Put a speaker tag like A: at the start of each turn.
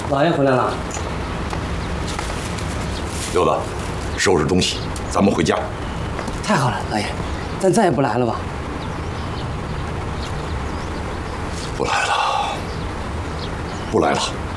A: 老爷回来了。
B: 溜子，收拾东西，咱们回家。
A: 太好了，老爷，咱再也不来了吧？
B: 不来了，不来了。